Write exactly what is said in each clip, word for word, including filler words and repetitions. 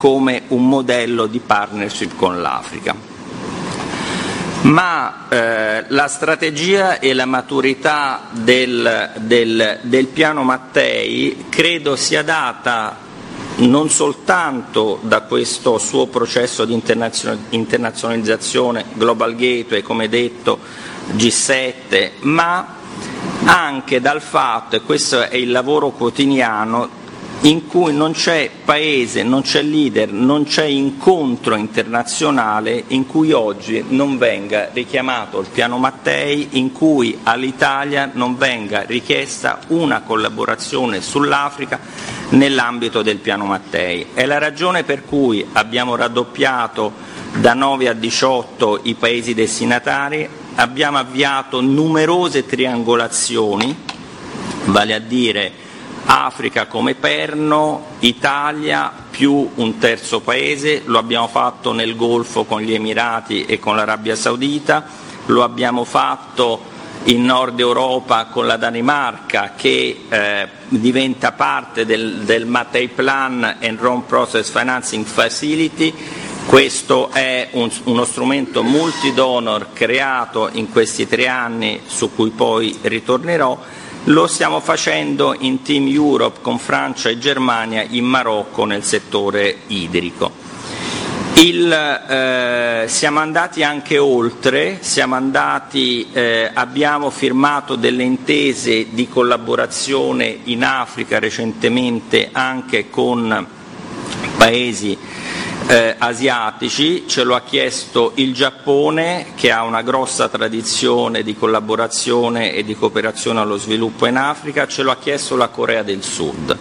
come un modello di partnership con l'Africa. Ma eh, la strategia e la maturità del, del, del piano Mattei credo sia data non soltanto da questo suo processo di internazionalizzazione, Global Gateway, come detto, G sette, ma anche dal fatto, e questo è il lavoro quotidiano, in cui non c'è paese, non c'è leader, non c'è incontro internazionale in cui oggi non venga richiamato il piano Mattei, in cui all'Italia non venga richiesta una collaborazione sull'Africa nell'ambito del piano Mattei. È la ragione per cui abbiamo raddoppiato da nove a diciotto i paesi destinatari, abbiamo avviato numerose triangolazioni, vale a dire Africa come perno, Italia più un terzo paese, lo abbiamo fatto nel Golfo con gli Emirati e con l'Arabia Saudita, lo abbiamo fatto in Nord Europa con la Danimarca che eh, diventa parte del, del Mattei Plan and Rome Process Financing Facility. Questo è un, uno strumento multidonor creato in questi tre anni su cui poi ritornerò. Lo stiamo facendo in Team Europe con Francia e Germania in Marocco nel settore idrico. Il, eh, siamo andati anche oltre, siamo andati, eh, abbiamo firmato delle intese di collaborazione in Africa recentemente anche con paesi Eh, asiatici, ce lo ha chiesto il Giappone che ha una grossa tradizione di collaborazione e di cooperazione allo sviluppo in Africa, ce lo ha chiesto la Corea del Sud.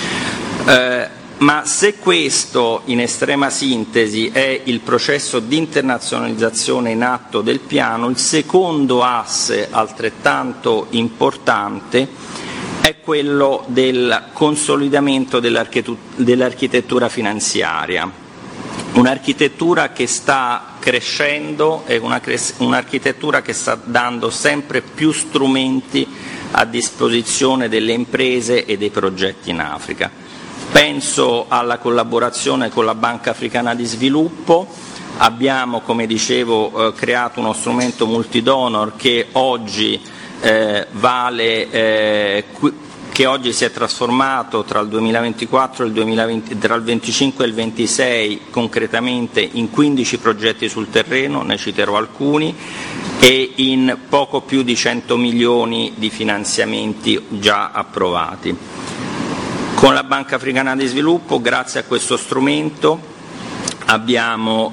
Eh, ma se questo in estrema sintesi è il processo di internazionalizzazione in atto del piano, il secondo asse altrettanto importante è quello del consolidamento dell'architettura finanziaria. Un'architettura che sta crescendo e una cres- un'architettura che sta dando sempre più strumenti a disposizione delle imprese e dei progetti in Africa. Penso alla collaborazione con la Banca Africana di Sviluppo, abbiamo, come dicevo, eh, creato uno strumento multidonor che oggi eh, vale eh, qui- che oggi si è trasformato tra il duemilaventiquattro e il duemilaventi, tra il venticinque e il ventisei concretamente in quindici progetti sul terreno, ne citerò alcuni, e in poco più di cento milioni di finanziamenti già approvati. Con la Banca Africana di Sviluppo, grazie a questo strumento, abbiamo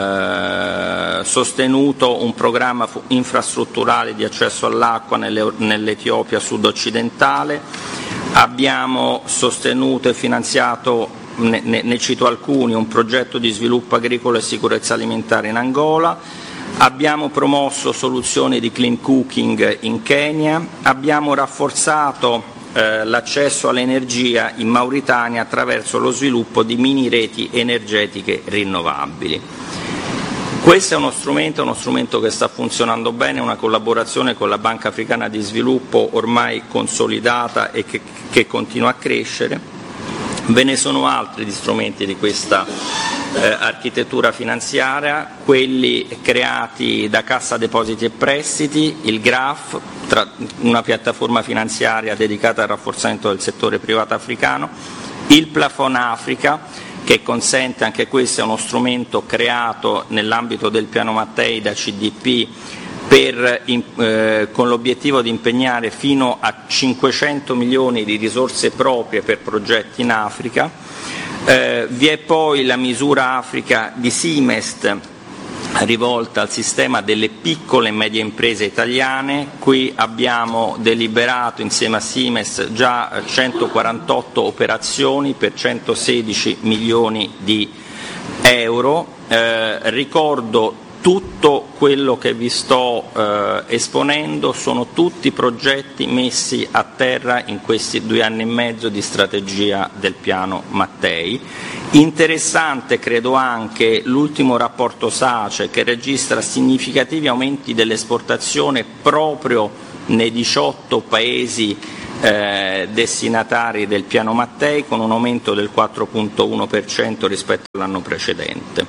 eh, sostenuto un programma infrastrutturale di accesso all'acqua nelle, nell'Etiopia sud-occidentale, abbiamo sostenuto e finanziato, ne, ne cito alcuni, un progetto di sviluppo agricolo e sicurezza alimentare in Angola, abbiamo promosso soluzioni di clean cooking in Kenya, abbiamo rafforzato l'accesso all'energia in Mauritania attraverso lo sviluppo di mini reti energetiche rinnovabili. Questo è uno strumento, uno strumento che sta funzionando bene, una collaborazione con la Banca Africana di Sviluppo ormai consolidata e che, che continua a crescere. Ve ne sono altri di strumenti di questa eh, architettura finanziaria, quelli creati da Cassa Depositi e Prestiti, il G R A F, tra, una piattaforma finanziaria dedicata al rafforzamento del settore privato africano, il Plafond Africa, che consente, anche questo è uno strumento creato nell'ambito del piano Mattei da C D P, per, eh, con l'obiettivo di impegnare fino a cinquecento milioni di risorse proprie per progetti in Africa. Eh, vi è poi la misura Africa di Simest rivolta al sistema delle piccole e medie imprese italiane. Qui abbiamo deliberato insieme a Simest già centoquarantotto operazioni per centosedici milioni di euro. Eh, ricordo tutto quello che vi sto eh, esponendo, sono tutti progetti messi a terra in questi due anni e mezzo di strategia del piano Mattei. Interessante credo anche l'ultimo rapporto SACE che registra significativi aumenti dell'esportazione proprio nei diciotto paesi eh, destinatari del piano Mattei, con un aumento del quattro virgola uno per cento rispetto all'anno precedente.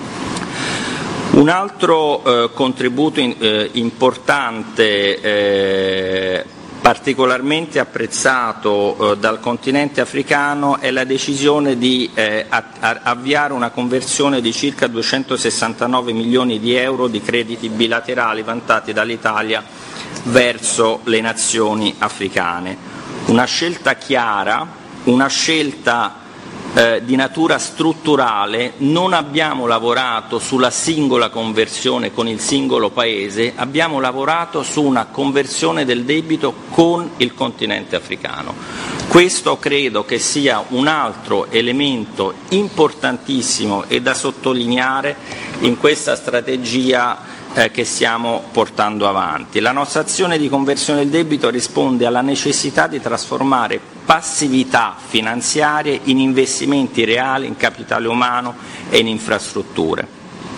Un altro eh, contributo in, eh, importante, eh, particolarmente apprezzato eh, dal continente africano, è la decisione di eh, avviare una conversione di circa duecentosessantanove milioni di euro di crediti bilaterali vantati dall'Italia verso le nazioni africane. Una scelta chiara, una scelta eh, di natura strutturale. Non abbiamo lavorato sulla singola conversione con il singolo Paese, abbiamo lavorato su una conversione del debito con il continente africano. Questo credo che sia un altro elemento importantissimo e da sottolineare in questa strategia eh, che stiamo portando avanti. La nostra azione di conversione del debito risponde alla necessità di trasformare passività finanziarie in investimenti reali, in capitale umano e in infrastrutture.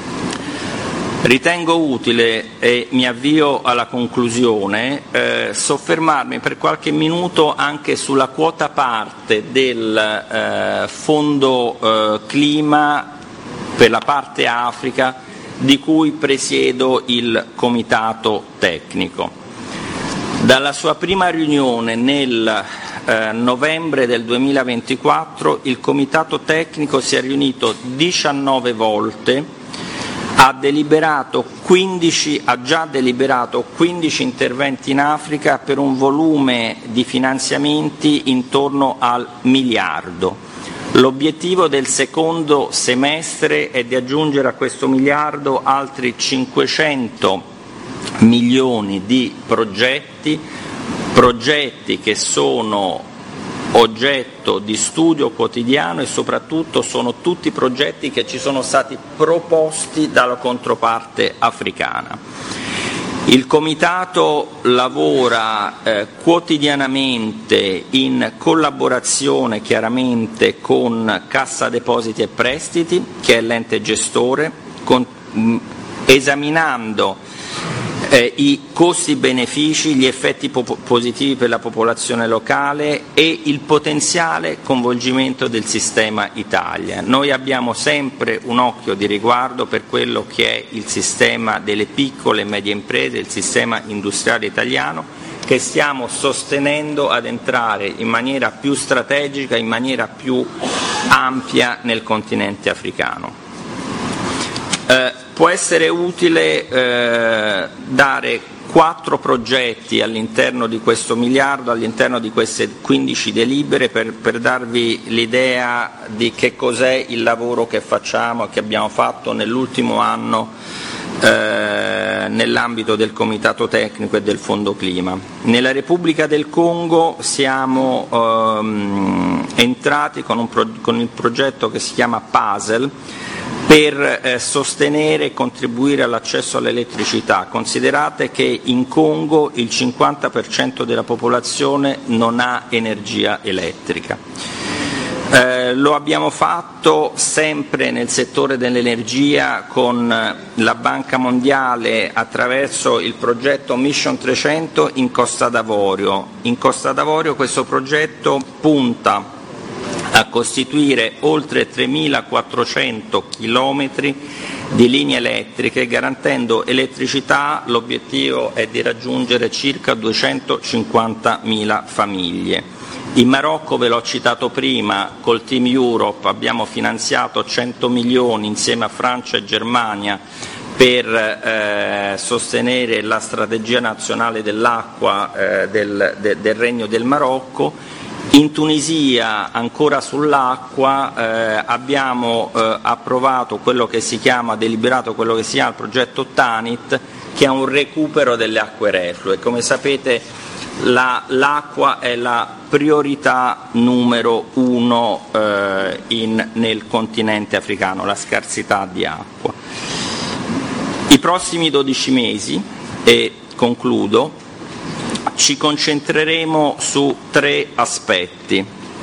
Ritengo utile, e mi avvio alla conclusione, eh, soffermarmi per qualche minuto anche sulla quota parte del eh, Fondo eh, Clima per la parte Africa, di cui presiedo il Comitato Tecnico. Dalla sua prima riunione nel eh, novembre del duemilaventiquattro il Comitato Tecnico si è riunito diciannove volte, ha, deliberato quindici, ha già deliberato quindici interventi in Africa per un volume di finanziamenti intorno al miliardo. L'obiettivo del secondo semestre è di aggiungere a questo miliardo altri cinquecento milioni di progetti, progetti che sono oggetto di studio quotidiano e soprattutto sono tutti progetti che ci sono stati proposti dalla controparte africana. Il Comitato lavora eh, quotidianamente in collaborazione chiaramente con Cassa Depositi e Prestiti, che è l'ente gestore, con, mh, esaminando eh, i costi-benefici, gli effetti po- positivi per la popolazione locale e il potenziale coinvolgimento del sistema Italia. Noi abbiamo sempre un occhio di riguardo per quello che è il sistema delle piccole e medie imprese, il sistema industriale italiano, che stiamo sostenendo ad entrare in maniera più strategica, in maniera più ampia nel continente africano. Eh, può essere utile eh, dare quattro progetti all'interno di questo miliardo, all'interno di queste quindici delibere, per, per darvi l'idea di che cos'è il lavoro che facciamo e che abbiamo fatto nell'ultimo anno eh, nell'ambito del Comitato Tecnico e del Fondo Clima. Nella Repubblica del Congo siamo ehm, entrati con, un pro- con il progetto che si chiama Puzzle, per eh, sostenere e contribuire all'accesso all'elettricità. Considerate che in Congo il cinquanta per cento della popolazione non ha energia elettrica. Eh, lo abbiamo fatto sempre nel settore dell'energia con la Banca Mondiale attraverso il progetto Mission trecento in Costa d'Avorio. In Costa d'Avorio questo progetto punta a costituire oltre tremilaquattrocento chilometri di linee elettriche, garantendo elettricità. L'obiettivo è di raggiungere circa duecentocinquantamila famiglie. In Marocco, ve l'ho citato prima, col Team Europe abbiamo finanziato cento milioni insieme a Francia e Germania per eh, sostenere la strategia nazionale dell'acqua eh, del, de, del Regno del Marocco. In Tunisia, ancora sull'acqua, eh, abbiamo eh, approvato quello che si chiama, deliberato quello che si chiama il progetto TANIT, che è un recupero delle acque reflue. Come sapete la, l'acqua è la priorità numero uno eh, in, nel continente africano, la scarsità di acqua. I prossimi dodici mesi, e concludo, ci concentreremo su tre aspetti.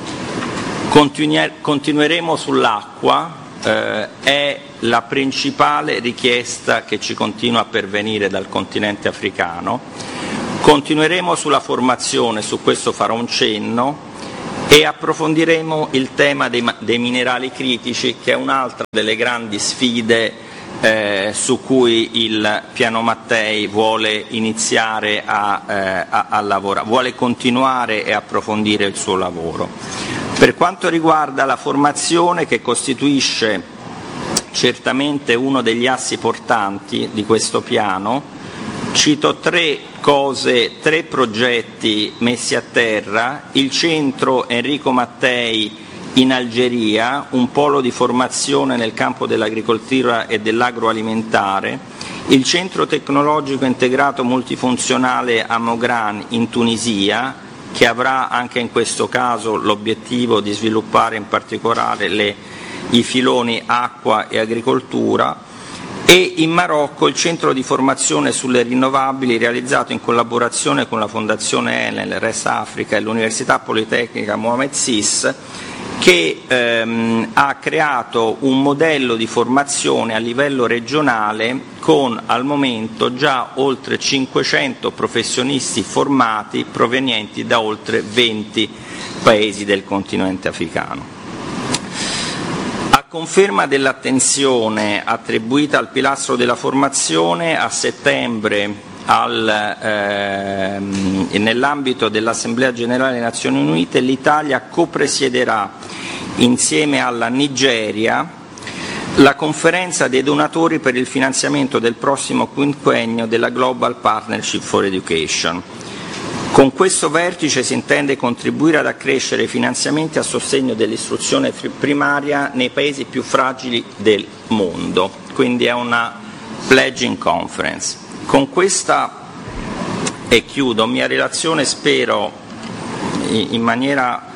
Continueremo sull'acqua, eh, è la principale richiesta che ci continua a pervenire dal continente africano. Continueremo sulla formazione, su questo farò un cenno, e approfondiremo il tema dei, dei minerali critici, che è un'altra delle grandi sfide eh, su cui il Piano Mattei vuole iniziare a, eh, a, a lavorare, vuole continuare e approfondire il suo lavoro. Per quanto riguarda la formazione, che costituisce certamente uno degli assi portanti di questo piano, cito tre cose, tre progetti messi a terra: il centro Enrico Mattei in Algeria, un polo di formazione nel campo dell'agricoltura e dell'agroalimentare, il centro tecnologico integrato multifunzionale a Mogran in Tunisia, che avrà anche in questo caso l'obiettivo di sviluppare in particolare le, i filoni acqua e agricoltura, e in Marocco il centro di formazione sulle rinnovabili realizzato in collaborazione con la Fondazione Enel, Res Africa e l'Università Politecnica Mohamed Sis, che ehm, ha creato un modello di formazione a livello regionale con al momento già oltre cinquecento professionisti formati provenienti da oltre venti paesi del continente africano. A conferma dell'attenzione attribuita al pilastro della formazione, a settembre al, ehm, nell'ambito dell'Assemblea Generale delle Nazioni Unite l'Italia copresiederà insieme alla Nigeria la conferenza dei donatori per il finanziamento del prossimo quinquennio della Global Partnership for Education. Con questo vertice si intende contribuire ad accrescere i finanziamenti a sostegno dell'istruzione primaria nei paesi più fragili del mondo, quindi è una pledging conference. Con questa, e chiudo, mia relazione spero in maniera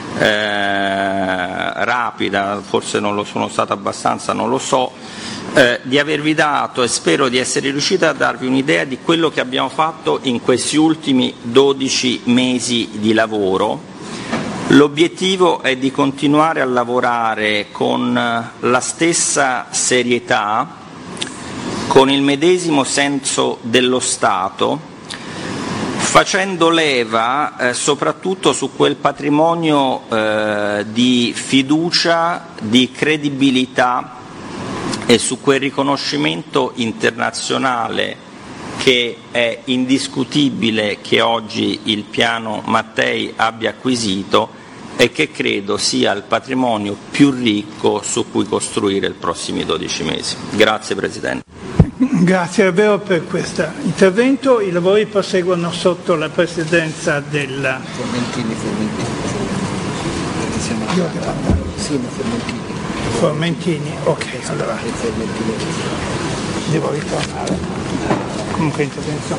eh, rapida, forse non lo sono stato abbastanza, non lo so, Eh, di avervi dato, e spero di essere riuscita a darvi un'idea di quello che abbiamo fatto in questi ultimi dodici mesi di lavoro. L'obiettivo è di continuare a lavorare con la stessa serietà, con il medesimo senso dello Stato, facendo leva eh, soprattutto su quel patrimonio eh, di fiducia, di credibilità e su quel riconoscimento internazionale che è indiscutibile che oggi il Piano Mattei abbia acquisito e che credo sia il patrimonio più ricco su cui costruire i prossimi dodici mesi. Grazie Presidente. Grazie davvero per questo intervento. I lavori proseguono sotto la presidenza della Formentini, Formentini. Sì, ma Formentini. Formentini, ok, allora devo ritornare. Comunque intervento.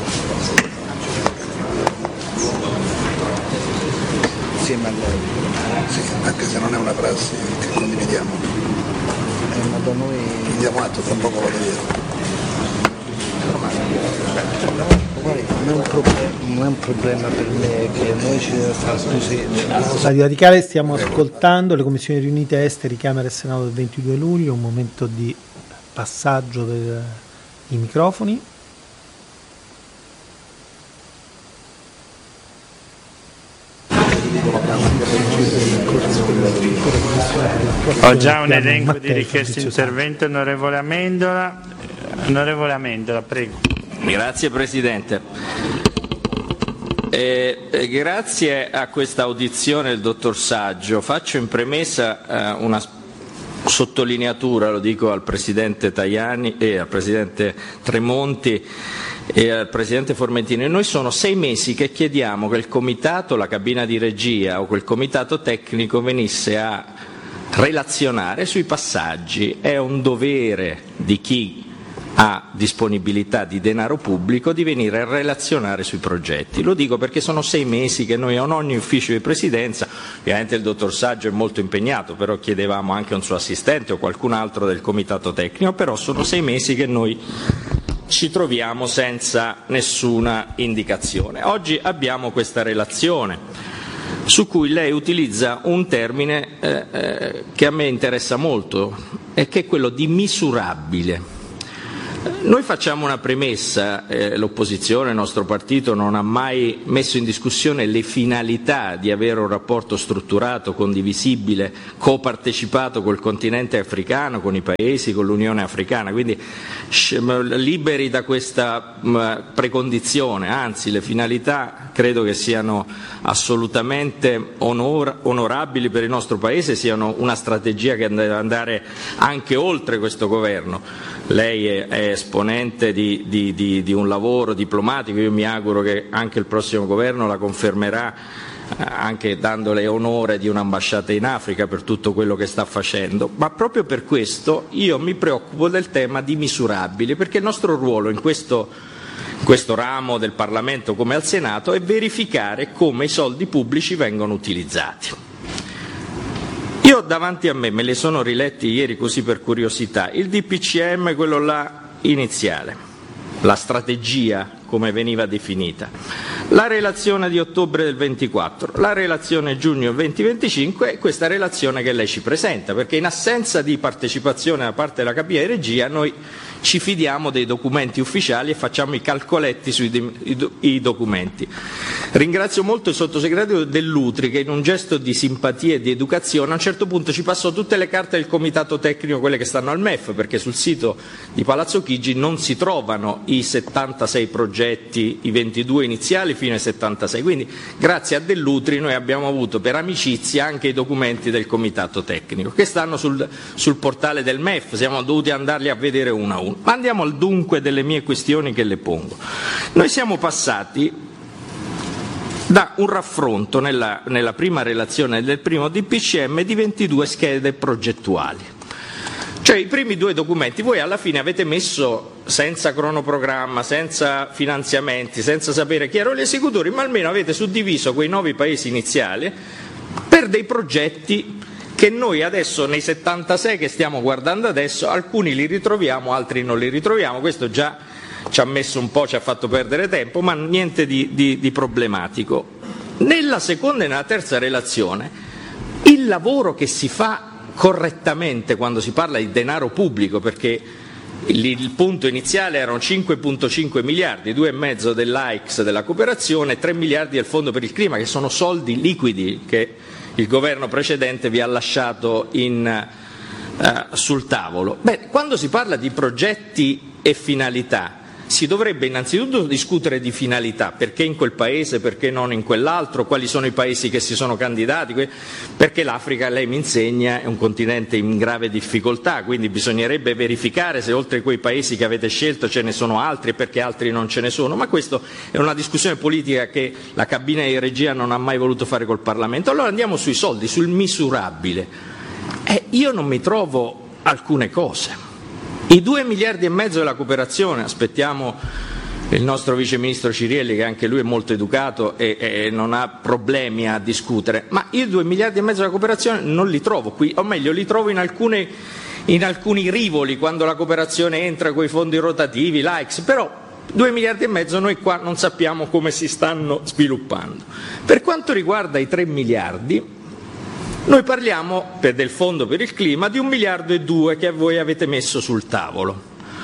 Insieme a lei. Sì, anche se non è una prassi che condividiamo. Eh, ma da noi. Gli diamo atto, tra poco vado dietro. Guardi, non è un problema, non è un problema per me che noi ci facciamo. Radio Radicale, stiamo ascoltando le commissioni riunite esteri, Camera e Senato del ventidue luglio, un momento di passaggio per i microfoni. Ho già un elenco di richieste di intervento. Onorevole Amendola, onorevole Amendola, prego. Grazie Presidente. Eh, eh, grazie a questa audizione del dottor Saggio faccio in premessa eh, una sottolineatura, lo dico al Presidente Tajani e al Presidente Tremonti e al Presidente Formentini. Noi sono sei mesi che chiediamo che il Comitato, la cabina di regia o quel Comitato tecnico venisse a relazionare sui passaggi. È un dovere di chi ha disponibilità di denaro pubblico di venire a relazionare sui progetti. Lo dico perché sono sei mesi che noi a ogni ufficio di presidenza, ovviamente il dottor Saggio è molto impegnato, però chiedevamo anche un suo assistente o qualcun altro del comitato tecnico, però sono sei mesi che noi ci troviamo senza nessuna indicazione. Oggi abbiamo questa relazione su cui lei utilizza un termine eh, eh, che a me interessa molto e che è quello di misurabile. Noi facciamo una premessa, eh, l'opposizione, il nostro partito non ha mai messo in discussione le finalità di avere un rapporto strutturato, condivisibile, copartecipato col continente africano, con i paesi, con l'Unione Africana, quindi liberi da questa mh, precondizione, anzi le finalità credo che siano assolutamente onor- onorabili per il nostro Paese, siano una strategia che deve andare anche oltre questo governo. Lei è, è esponente di, di, di, di un lavoro diplomatico, io mi auguro che anche il prossimo governo la confermerà, eh, anche dandole onore di un'ambasciata in Africa per tutto quello che sta facendo, ma proprio per questo io mi preoccupo del tema di misurabili, perché il nostro ruolo in questo, in questo ramo del Parlamento come al Senato è verificare come i soldi pubblici vengono utilizzati. Io davanti a me, me le sono riletti ieri così per curiosità, il D P C M, quello là iniziale, la strategia come veniva definita, la relazione di ottobre del ventiquattro, la relazione giugno duemilaventicinque e questa relazione che lei ci presenta, perché in assenza di partecipazione da parte della cabina di regia noi ci fidiamo dei documenti ufficiali e facciamo i calcoletti sui i, i documenti. Ringrazio molto il sottosegretario Dell'Utri che in un gesto di simpatia e di educazione a un certo punto ci passò tutte le carte del comitato tecnico, quelle che stanno al M E F, perché sul sito di Palazzo Chigi non si trovano i settantasei progetti, i ventidue iniziali fino ai settantasei, quindi grazie a Dell'Utri noi abbiamo avuto per amicizia anche i documenti del comitato tecnico che stanno sul, sul portale del M E F, siamo dovuti andarli a vedere uno a uno. Ma andiamo al dunque delle mie questioni che le pongo. Noi siamo passati da un raffronto nella, nella prima relazione del primo D P C M di ventidue schede progettuali. Cioè i primi due documenti voi alla fine avete messo senza cronoprogramma, senza finanziamenti, senza sapere chi erano gli esecutori, ma almeno avete suddiviso quei nove paesi iniziali per dei progetti che noi adesso nei settantasei che stiamo guardando adesso, alcuni li ritroviamo, altri non li ritroviamo, questo già ci ha messo un po', ci ha fatto perdere tempo, ma niente di, di, di problematico. Nella seconda e nella terza relazione, il lavoro che si fa correttamente quando si parla di denaro pubblico, perché il, il punto iniziale erano cinque virgola cinque miliardi, due e mezzo dell'A I C S della cooperazione, tre miliardi del Fondo per il Clima, che sono soldi liquidi che il governo precedente vi ha lasciato in, eh, sul tavolo. Beh, quando si parla di progetti e finalità si dovrebbe innanzitutto discutere di finalità, perché in quel paese, perché non in quell'altro, quali sono i paesi che si sono candidati, perché l'Africa, lei mi insegna, è un continente in grave difficoltà, quindi bisognerebbe verificare se oltre quei paesi che avete scelto ce ne sono altri e perché altri non ce ne sono, ma questa è una discussione politica che la cabina di regia non ha mai voluto fare col Parlamento. Allora andiamo sui soldi, sul misurabile. Eh, io non mi trovo alcune cose. I due miliardi e mezzo della cooperazione, aspettiamo il nostro vice ministro Cirielli che anche lui è molto educato e, e non ha problemi a discutere, ma io due miliardi e mezzo della cooperazione non li trovo qui, o meglio li trovo in, alcune, in alcuni rivoli quando la cooperazione entra con i fondi rotativi, l'A I C S, però due miliardi e mezzo noi qua non sappiamo come si stanno sviluppando. Per quanto riguarda i tre miliardi, noi parliamo per del Fondo per il Clima di un miliardo e due che voi avete messo sul tavolo.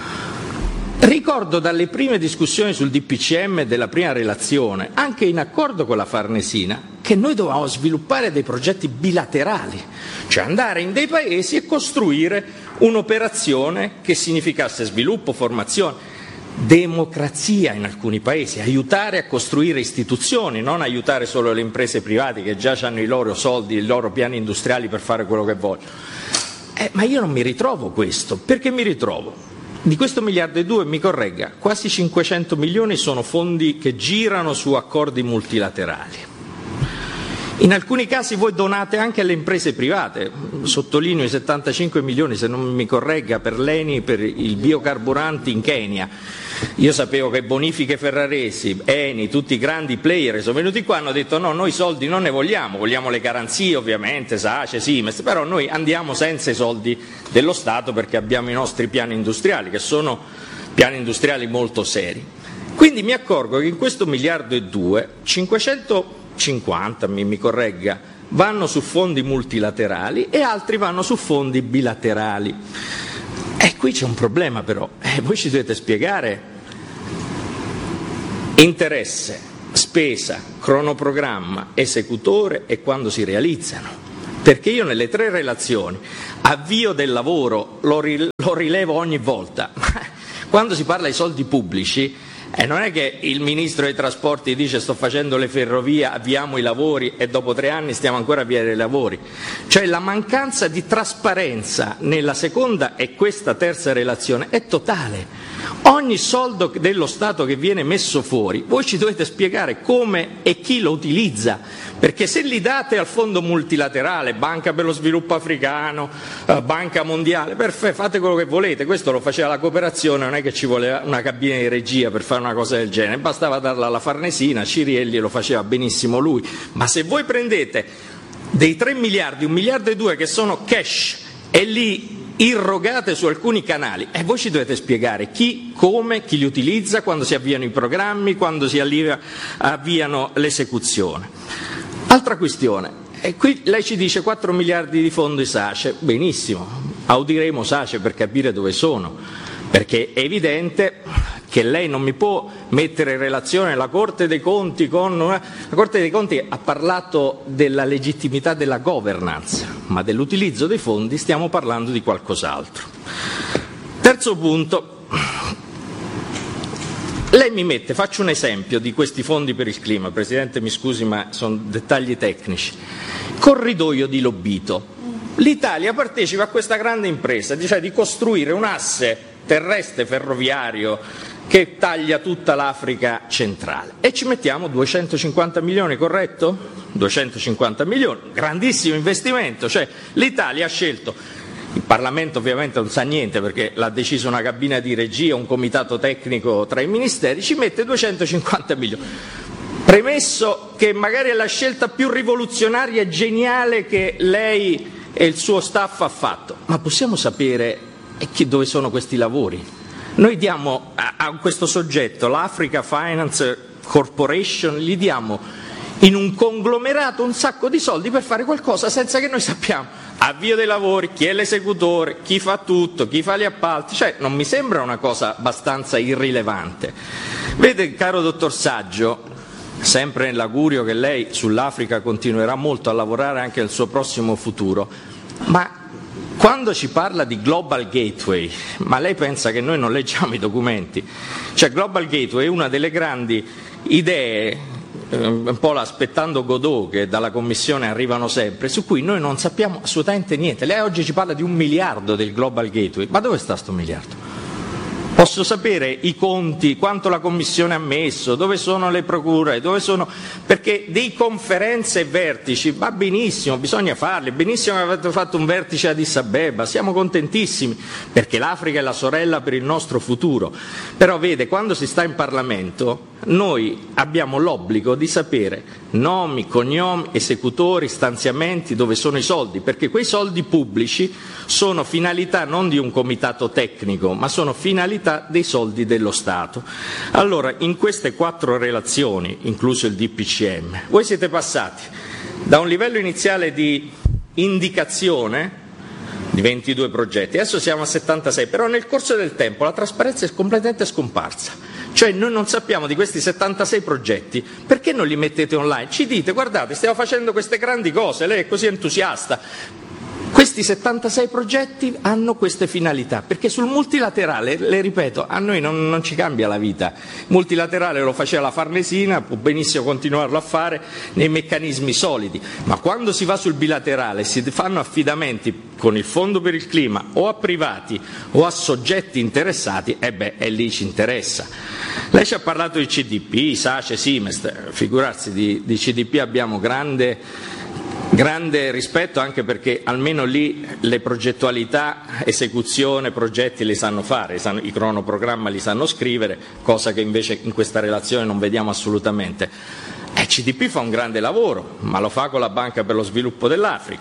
Ricordo dalle prime discussioni sul D P C M della prima relazione, anche in accordo con la Farnesina, che noi dovevamo sviluppare dei progetti bilaterali, cioè andare in dei paesi e costruire un'operazione che significasse sviluppo, formazione, democrazia in alcuni paesi, aiutare a costruire istituzioni, non aiutare solo le imprese private che già hanno i loro soldi, i loro piani industriali per fare quello che vogliono. Eh, ma io non mi ritrovo questo, perché mi ritrovo? Di questo miliardo e due, mi corregga, quasi cinquecento milioni sono fondi che girano su accordi multilaterali. In alcuni casi voi donate anche alle imprese private, sottolineo i settantacinque milioni, se non mi corregga, per l'Eni, per i biocarburanti in Kenya. Io sapevo che Bonifiche Ferraresi, Eni, tutti i grandi player sono venuti qua e hanno detto no, noi soldi non ne vogliamo, vogliamo le garanzie ovviamente, Sace, Siemens, però noi andiamo senza i soldi dello Stato perché abbiamo i nostri piani industriali, che sono piani industriali molto seri. Quindi mi accorgo che in questo miliardo e due, cinquecentocinquanta, mi, mi corregga, vanno su fondi multilaterali e altri vanno su fondi bilaterali. E qui c'è un problema però, eh, voi ci dovete spiegare interesse, spesa, cronoprogramma, esecutore e quando si realizzano. Perché io nelle tre relazioni, avvio del lavoro, lo, ri- lo rilevo ogni volta, ma quando si parla di soldi pubblici, eh, non è che il Ministro dei Trasporti dice sto facendo le ferrovie, avviamo i lavori e dopo tre anni stiamo ancora a avviare i lavori. Cioè la mancanza di trasparenza nella seconda e questa terza relazione è totale. Ogni soldo dello Stato che viene messo fuori, voi ci dovete spiegare come e chi lo utilizza, perché se li date al fondo multilaterale, Banca per lo Sviluppo Africano, eh, Banca Mondiale, perfetto, fate quello che volete, questo lo faceva la cooperazione, non è che ci voleva una cabina di regia per fare una cosa del genere, bastava darla alla Farnesina, Cirielli lo faceva benissimo lui, ma se voi prendete dei tre miliardi, un miliardo e due che sono cash e li irrogate su alcuni canali e voi ci dovete spiegare chi, come, chi li utilizza, quando si avviano i programmi, quando si avvia, avviano l'esecuzione. Altra questione, e qui lei ci dice quattro miliardi di fondi SACE, benissimo, audiremo SACE per capire dove sono, perché è evidente che lei non mi può mettere in relazione la Corte dei Conti con... La Corte dei Conti ha parlato della legittimità della governance, ma dell'utilizzo dei fondi stiamo parlando di qualcos'altro. Terzo punto, lei mi mette, faccio un esempio di questi fondi per il clima, Presidente mi scusi ma sono dettagli tecnici, corridoio di Lobito. L'Italia partecipa a questa grande impresa, cioè di costruire un asse terrestre ferroviario che taglia tutta l'Africa centrale e ci mettiamo duecentocinquanta milioni, corretto? duecentocinquanta milioni, grandissimo investimento, cioè l'Italia ha scelto, il Parlamento ovviamente non sa niente perché l'ha deciso una cabina di regia, un comitato tecnico tra i ministeri, ci mette duecentocinquanta milioni. Premesso che magari è la scelta più rivoluzionaria e geniale che lei e il suo staff ha fatto, ma possiamo sapere che dove sono questi lavori? Noi diamo a, a questo soggetto, l'Africa Finance Corporation, gli diamo in un conglomerato un sacco di soldi per fare qualcosa senza che noi sappiamo avvio dei lavori, chi è l'esecutore, chi fa tutto, chi fa gli appalti, cioè non mi sembra una cosa abbastanza irrilevante. Vede, caro dottor Saggio, sempre nell'augurio che lei sull'Africa continuerà molto a lavorare anche nel suo prossimo futuro, ma quando ci parla di Global Gateway, ma lei pensa che noi non leggiamo i documenti? Cioè Global Gateway è una delle grandi idee, eh, un po' aspettando Godot, che dalla Commissione arrivano sempre, su cui noi non sappiamo assolutamente niente. Lei oggi ci parla di un miliardo del Global Gateway, ma dove sta sto miliardo? Posso sapere i conti, quanto la Commissione ha messo, dove sono le procure, dove sono... perché di conferenze e vertici va benissimo, bisogna farli, benissimo che avete fatto un vertice a Addis Abeba, siamo contentissimi, perché l'Africa è la sorella per il nostro futuro. Però vede, quando si sta in Parlamento noi abbiamo l'obbligo di sapere nomi, cognomi, esecutori, stanziamenti, dove sono i soldi, perché quei soldi pubblici sono finalità non di un comitato tecnico, ma sono finalità dei soldi dello Stato. Allora, in queste quattro relazioni, incluso il D P C M, voi siete passati da un livello iniziale di indicazione di ventidue progetti, adesso siamo a settantasei, però nel corso del tempo la trasparenza è completamente scomparsa. Cioè noi non sappiamo di questi settantasei progetti, perché non li mettete online? Ci dite, guardate, stiamo facendo queste grandi cose, lei è così entusiasta. Questi settantasei progetti hanno queste finalità, perché sul multilaterale, le ripeto, a noi non, non ci cambia la vita. Il multilaterale lo faceva la Farnesina, può benissimo continuarlo a fare nei meccanismi solidi, ma quando si va sul bilaterale si fanno affidamenti con il Fondo per il Clima o a privati o a soggetti interessati, e beh, e lì ci interessa. Lei ci ha parlato di C D P, SACE, Simest, figurarsi di, di C D P abbiamo grande... Grande rispetto, anche perché almeno lì le progettualità, esecuzione, progetti li sanno fare, sanno, i cronoprogramma li sanno scrivere, cosa che invece in questa relazione non vediamo assolutamente. E C D P fa un grande lavoro, ma lo fa con la Banca per lo Sviluppo dell'Africa,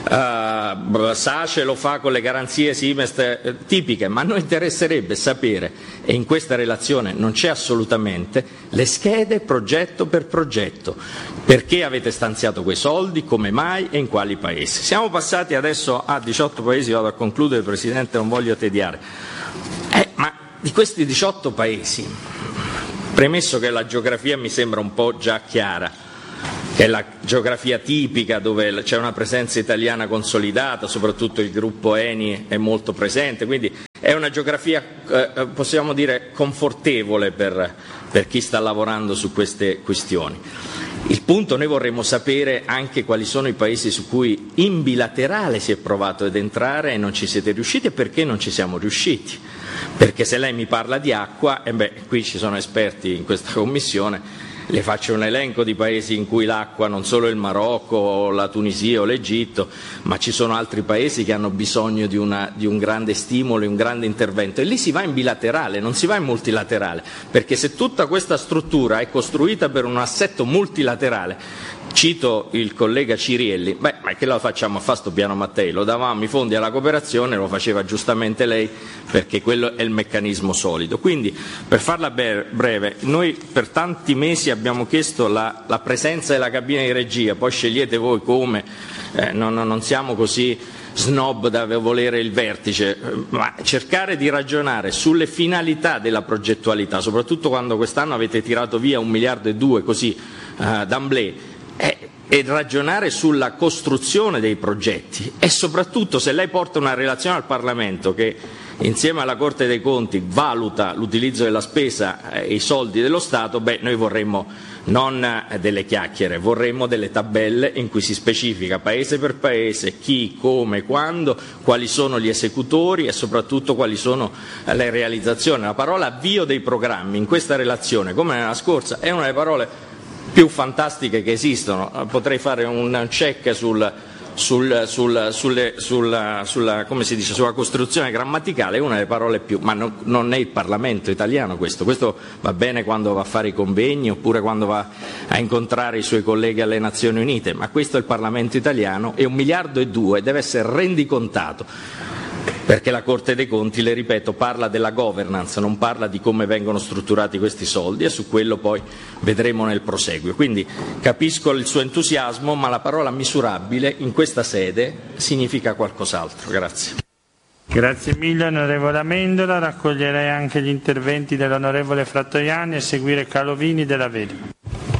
uh, SACE lo fa con le garanzie Simest eh, tipiche, ma a noi interesserebbe sapere, e in questa relazione non c'è assolutamente, le schede progetto per progetto, perché avete stanziato quei soldi, come mai e in quali paesi. Siamo passati adesso a diciotto paesi, vado a concludere Presidente, non voglio tediare, eh, ma di questi diciotto paesi, premesso che la geografia mi sembra un po' già chiara, che è la geografia tipica dove c'è una presenza italiana consolidata, soprattutto il gruppo Eni è molto presente, quindi è una geografia eh, possiamo dire confortevole per, per chi sta lavorando su queste questioni. Il punto, noi vorremmo sapere anche quali sono i paesi su cui in bilaterale si è provato ad entrare e non ci siete riusciti e perché non ci siamo riusciti. Perché se lei mi parla di acqua, e beh, qui ci sono esperti in questa commissione, le faccio un elenco di paesi in cui l'acqua, non solo il Marocco, la Tunisia o l'Egitto, ma ci sono altri paesi che hanno bisogno di, una, di un grande stimolo e un grande intervento, e lì si va in bilaterale, non si va in multilaterale, perché se tutta questa struttura è costruita per un assetto multilaterale, cito il collega Cirielli, beh, ma che lo facciamo a fare sto piano Mattei? Lo davamo i fondi alla cooperazione, lo faceva giustamente lei, perché quello è il meccanismo solido. Quindi, per farla breve, noi per tanti mesi abbiamo chiesto la, la presenza della cabina di regia, poi scegliete voi come, eh, non, non siamo così snob da volere il vertice, ma cercare di ragionare sulle finalità della progettualità, soprattutto quando quest'anno avete tirato via un miliardo e due così uh, d'amblè, e, e ragionare sulla costruzione dei progetti, e soprattutto se lei porta una relazione al Parlamento che insieme alla Corte dei Conti valuta l'utilizzo della spesa e i soldi dello Stato, beh, noi vorremmo non delle chiacchiere, vorremmo delle tabelle in cui si specifica paese per paese chi, come, quando, quali sono gli esecutori e soprattutto quali sono le realizzazioni. La parola avvio dei programmi in questa relazione, come nella scorsa, è una delle parole più fantastiche che esistono. Potrei fare un check sul, sul, sul, sulle, sulla, sulla, come si dice, sulla costruzione grammaticale, è una delle parole più, ma non, non è il Parlamento italiano questo, questo va bene quando va a fare i convegni oppure quando va a incontrare i suoi colleghi alle Nazioni Unite, ma questo è il Parlamento italiano, e un miliardo e due deve essere rendicontato. Perché la Corte dei Conti, le ripeto, parla della governance, non parla di come vengono strutturati questi soldi, e su quello poi vedremo nel proseguo. Quindi capisco il suo entusiasmo, ma la parola misurabile in questa sede significa qualcos'altro. Grazie. Grazie mille onorevole Amendola, raccoglierei anche gli interventi dell'onorevole Frattoiani e seguire Calovini della Vedova.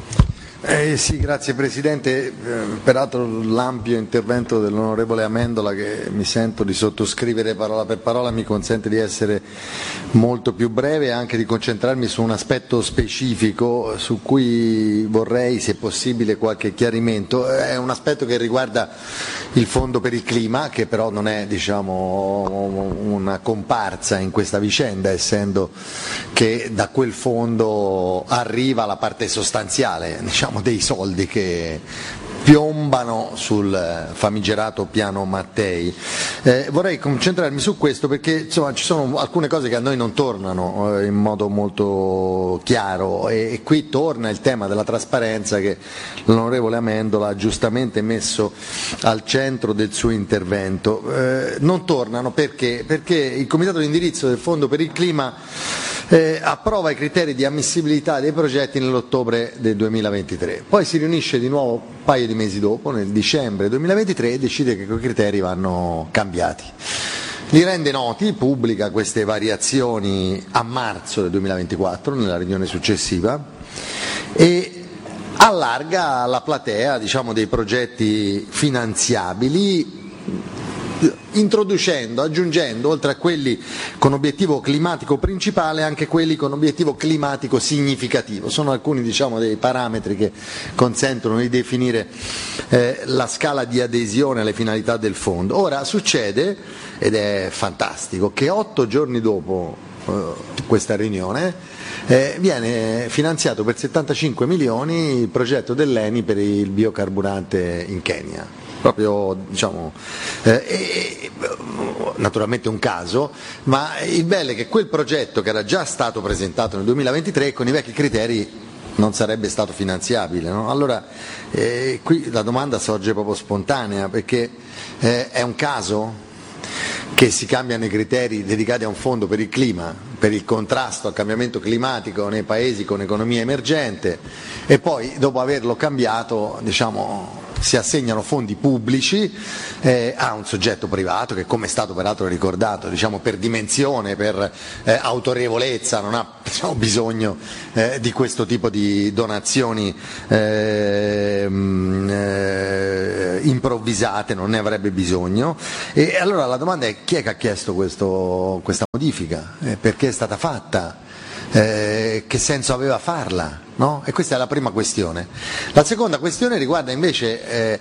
Eh sì, grazie Presidente, eh, peraltro l'ampio intervento dell'onorevole Amendola, che mi sento di sottoscrivere parola per parola, mi consente di essere molto più breve e anche di concentrarmi su un aspetto specifico su cui vorrei, se possibile, qualche chiarimento. È un aspetto che riguarda il Fondo per il Clima, che però non è, diciamo, una comparsa in questa vicenda, essendo che da quel fondo arriva la parte sostanziale, diciamo, dei soldi che piombano sul famigerato piano Mattei. Eh, vorrei concentrarmi su questo perché insomma, ci sono alcune cose che a noi non tornano eh, in modo molto chiaro, e, e qui torna il tema della trasparenza che l'onorevole Amendola ha giustamente messo al centro del suo intervento. Eh, non tornano perché? Perché il Comitato di indirizzo del Fondo per il Clima Eh, approva i criteri di ammissibilità dei progetti nell'ottobre del duemilaventitré, poi si riunisce di nuovo un paio di mesi dopo, nel dicembre duemilaventitré, e decide che quei criteri vanno cambiati. Li rende noti, pubblica queste variazioni a marzo del duemilaventiquattro, nella riunione successiva, e allarga la platea, diciamo, dei progetti finanziabili, introducendo, aggiungendo, oltre a quelli con obiettivo climatico principale, anche quelli con obiettivo climatico significativo. Sono alcuni, diciamo, dei parametri che consentono di definire eh, la scala di adesione alle finalità del fondo. Ora succede, ed è fantastico, che otto giorni dopo eh, questa riunione eh, viene finanziato per settantacinque milioni il progetto dell'Eni per il biocarburante in Kenya. Proprio, diciamo, eh, naturalmente un caso, ma il bello è che quel progetto, che era già stato presentato nel duemilaventitré, con i vecchi criteri non sarebbe stato finanziabile, no? Allora eh, qui la domanda sorge proprio spontanea, perché eh, è un caso che si cambiano i criteri dedicati a un fondo per il clima, per il contrasto al cambiamento climatico nei paesi con economia emergente, e poi dopo averlo cambiato, diciamo, si assegnano fondi pubblici eh, a un soggetto privato che, come è stato peraltro ricordato, diciamo, per dimensione, per eh, autorevolezza non ha, diciamo, bisogno eh, di questo tipo di donazioni eh, eh, improvvisate, non ne avrebbe bisogno. E allora la domanda è: chi è che ha chiesto questo, questa modifica? Eh, perché è stata fatta? Eh, che senso aveva farla? No? E questa è la prima questione. La seconda questione riguarda invece eh,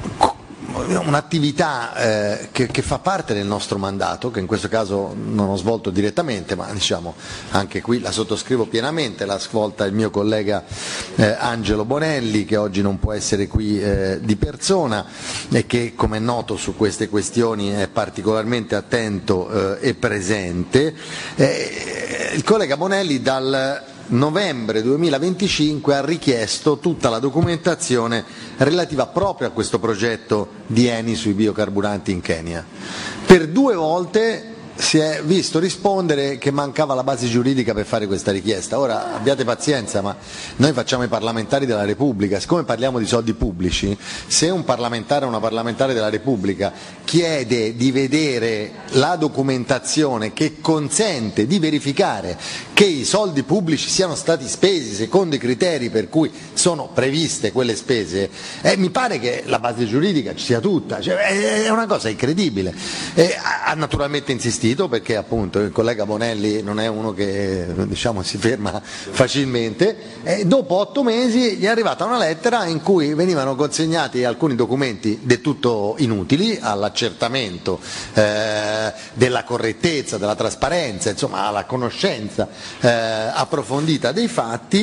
un'attività eh, che, che fa parte del nostro mandato, che in questo caso non ho svolto direttamente, ma diciamo anche qui la sottoscrivo pienamente, l'ha svolta il mio collega eh, Angelo Bonelli, che oggi non può essere qui eh, di persona e che, come è noto, su queste questioni è particolarmente attento eh, e presente. Eh, il collega Bonelli dal novembre duemilaventicinque ha richiesto tutta la documentazione relativa proprio a questo progetto di Eni sui biocarburanti in Kenya. Per due volte si è visto rispondere che mancava la base giuridica per fare questa richiesta. Ora abbiate pazienza, ma noi facciamo i parlamentari della Repubblica, siccome parliamo di soldi pubblici, se un parlamentare o una parlamentare della Repubblica chiede di vedere la documentazione che consente di verificare che i soldi pubblici siano stati spesi secondo i criteri per cui sono previste quelle spese, eh, mi pare che la base giuridica ci sia tutta, cioè, è una cosa incredibile. Eh, ha naturalmente insistito, perché appunto il collega Bonelli non è uno che, diciamo, si ferma facilmente, e dopo otto mesi gli è arrivata una lettera in cui venivano consegnati alcuni documenti del tutto inutili all'accertamento eh, della correttezza, della trasparenza, insomma alla conoscenza eh, approfondita dei fatti,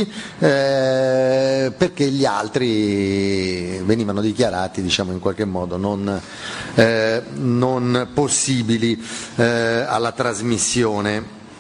eh, perché gli altri venivano dichiarati, diciamo, in qualche modo non, eh, non possibili eh, alla trasmissione.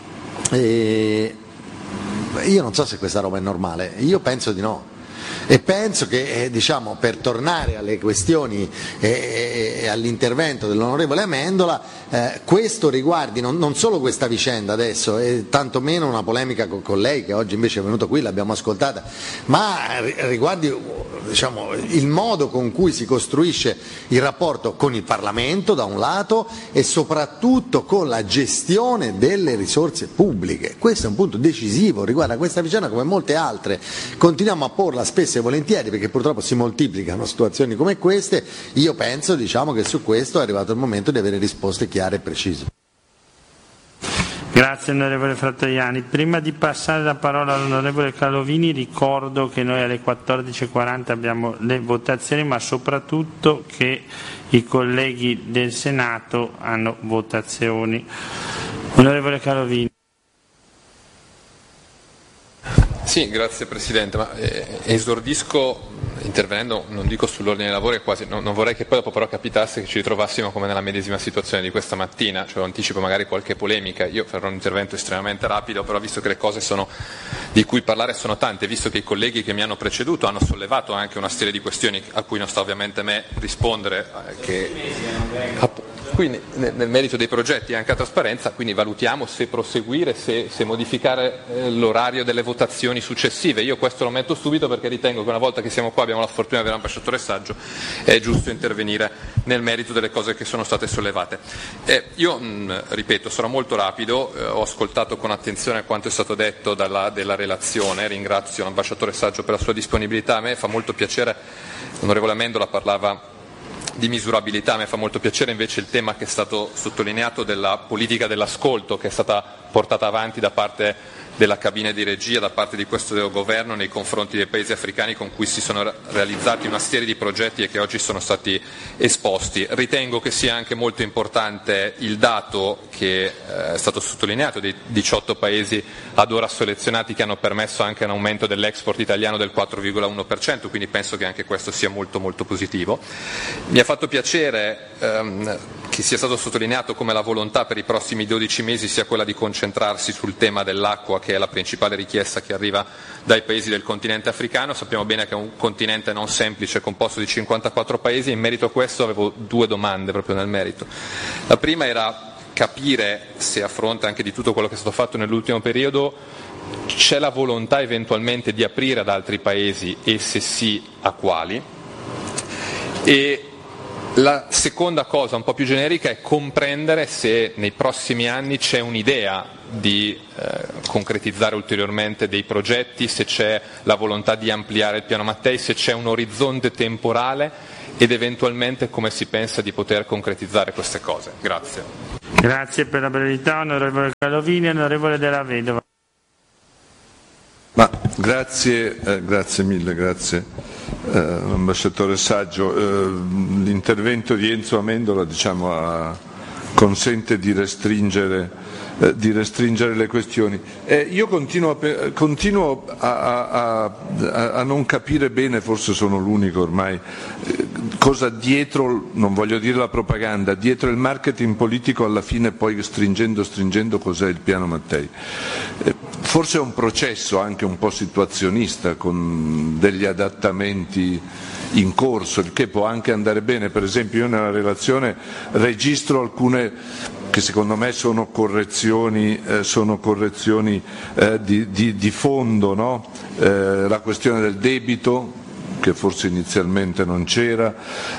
E io non so se questa roba è normale, io penso di no. E penso che eh, diciamo, per tornare alle questioni e eh, eh, all'intervento dell'onorevole Amendola, eh, questo riguardi non, non solo questa vicenda adesso, e tantomeno una polemica con, con lei, che oggi invece è venuto qui, l'abbiamo ascoltata, ma riguardi, diciamo, il modo con cui si costruisce il rapporto con il Parlamento da un lato e soprattutto con la gestione delle risorse pubbliche. Questo è un punto decisivo, riguarda questa vicenda come molte altre. Continuiamo a porla spesso e volentieri, perché purtroppo si moltiplicano situazioni come queste. Io penso, diciamo, che su questo è arrivato il momento di avere risposte chiare e precise. Grazie onorevole Fratoianni. Prima di passare la parola all'onorevole Calovini, ricordo che noi alle quattordici e quaranta abbiamo le votazioni, ma soprattutto che i colleghi del Senato hanno votazioni. Onorevole Calovini. Sì, grazie Presidente, ma eh, esordisco intervenendo, non dico sull'ordine dei lavori, quasi, no, non vorrei che poi dopo però capitasse che ci ritrovassimo come nella medesima situazione di questa mattina, cioè anticipo magari qualche polemica. Io farò un intervento estremamente rapido, però visto che le cose sono, di cui parlare sono tante, visto che i colleghi che mi hanno preceduto hanno sollevato anche una serie di questioni a cui non sta ovviamente a me rispondere, eh, che quindi nel merito dei progetti e anche a trasparenza, quindi valutiamo se proseguire, se, se modificare eh, l'orario delle votazioni successive. Io questo lo metto subito perché ritengo che una volta che siamo qua, abbiamo la fortuna di avere l'ambasciatore Saggio, è giusto intervenire nel merito delle cose che sono state sollevate. Eh, io mh, ripeto, sarò molto rapido, eh, ho ascoltato con attenzione quanto è stato detto dalla, della relazione, ringrazio l'ambasciatore Saggio per la sua disponibilità. A me fa molto piacere, l'onorevole Amendola parlava di misurabilità, a me fa molto piacere invece il tema che è stato sottolineato della politica dell'ascolto, che è stata portata avanti da parte della cabina di regia, da parte di questo governo nei confronti dei paesi africani con cui si sono realizzati una serie di progetti e che oggi sono stati esposti. Ritengo che sia anche molto importante il dato che eh, è stato sottolineato dei diciotto paesi ad ora selezionati, che hanno permesso anche un aumento dell'export italiano del quattro virgola uno per cento, quindi penso che anche questo sia molto molto positivo. Mi ha fatto piacere ehm, che sia stato sottolineato come la volontà per i prossimi dodici mesi sia quella di concentrarsi sul tema dell'acqua, che è la principale richiesta che arriva dai paesi del continente africano. Sappiamo bene che è un continente non semplice, composto di cinquantaquattro paesi, e in merito a questo avevo due domande proprio nel merito. La prima era capire se, a fronte anche di tutto quello che è stato fatto nell'ultimo periodo, c'è la volontà eventualmente di aprire ad altri paesi, e se sì, a quali. E la seconda cosa, un po' più generica, è comprendere se nei prossimi anni c'è un'idea di eh, concretizzare ulteriormente dei progetti, se c'è la volontà di ampliare il piano Mattei, se c'è un orizzonte temporale ed eventualmente come si pensa di poter concretizzare queste cose. Grazie. Grazie per la brevità, onorevole Calovini. Onorevole Della Vedova. Ma grazie, eh, grazie mille, grazie. Eh, ambasciatore Saggio, eh, l'intervento di Enzo Amendola diciamo, ha, consente di restringere, eh, di restringere le questioni. Eh, io continuo, a, continuo a, a, a, a non capire bene, forse sono l'unico ormai, eh, cosa dietro, non voglio dire la propaganda, dietro il marketing politico alla fine poi stringendo, stringendo cos'è il piano Mattei. Eh, Forse è un processo anche un po' situazionista, con degli adattamenti in corso, il che può anche andare bene. Per esempio io nella relazione registro alcune che secondo me sono correzioni, eh, sono correzioni eh, di, di, di fondo, no? eh, la questione del debito, che forse inizialmente non c'era,